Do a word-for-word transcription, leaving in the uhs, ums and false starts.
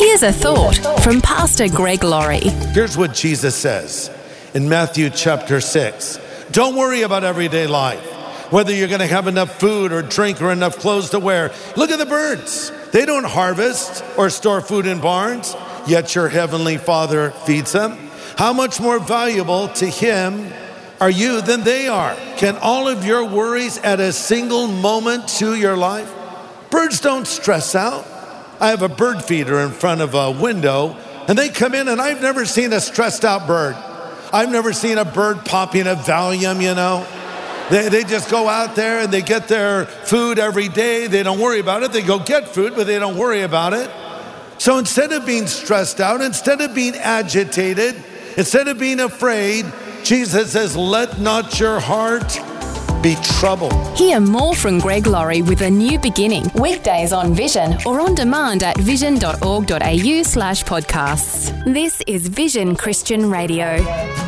Here's a thought from Pastor Greg Laurie. Here's what Jesus says in Matthew chapter six. Don't worry about everyday life, whether you're going to have enough food or drink or enough clothes to wear. Look at the birds. They don't harvest or store food in barns, yet your heavenly Father feeds them. How much more valuable to him are you than they are? Can all of your worries add a single moment to your life? Birds don't stress out. I have a bird feeder in front of a window, and they come in, and I've never seen a stressed out bird. I've never seen a bird popping a Valium, you know. They, they just go out there and they get their food every day. They don't worry about it. They go get food, but they don't worry about it. So instead of being stressed out, instead of being agitated, instead of being afraid, Jesus says, let not your heart be troubled. Hear more from Greg Laurie with A New Beginning, weekdays on Vision or on demand at vision dot org dot a u slash podcasts. This is Vision Christian Radio.